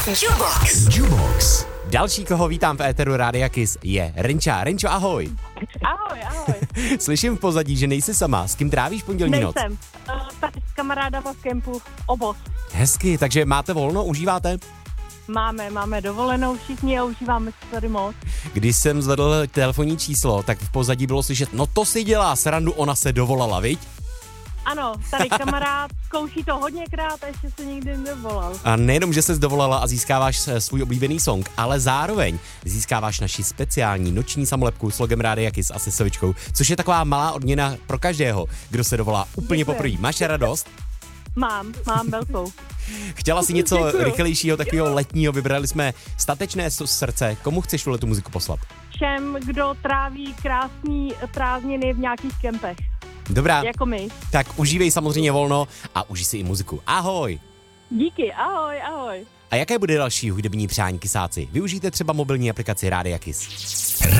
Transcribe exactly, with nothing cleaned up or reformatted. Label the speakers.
Speaker 1: Jubox. Jubox.
Speaker 2: Další, koho vítám v éteru Rádia Kiss, je Renča. Renčo, ahoj.
Speaker 3: Ahoj, ahoj.
Speaker 2: Slyším v pozadí, že nejsi sama. S kým trávíš pondělní noc?
Speaker 3: Nejsem. Uh, tady s kamarádama v kempu Obos.
Speaker 2: Hezky, takže máte volno, užíváte?
Speaker 3: Máme, máme dovolenou všichni a užíváme si tady moc.
Speaker 2: Když jsem zvedl telefonní číslo, tak v pozadí bylo slyšet, no to si dělá srandu, ona se dovolala, viď?
Speaker 3: Ano, tady kamarád zkouší to hodněkrát a ještě se nikdy nevolal.
Speaker 2: A nejenom, že se dovolala a získáváš svůj oblíbený song, ale zároveň získáváš naši speciální noční samolepku s logem Rádia Kiss a se sovičkou, což je taková malá odměna pro každého, kdo se dovolá úplně poprvé. Máš radost?
Speaker 3: Mám, mám velkou.
Speaker 2: Chtěla si něco
Speaker 3: Děkuju.
Speaker 2: rychlejšího, takového letního, vybrali jsme Statečné srdce. Komu chceš tuhle tu muziku poslat?
Speaker 3: Všem, kdo tráví krásný prázdniny v nějakých kempech.
Speaker 2: Dobrá,
Speaker 3: Jako my.
Speaker 2: tak užívej samozřejmě volno a užij si i muziku. Ahoj!
Speaker 3: Díky, ahoj, ahoj.
Speaker 2: A jaké bude další hudební přání Kisáci? Využijte třeba mobilní aplikaci Rádia Kiss.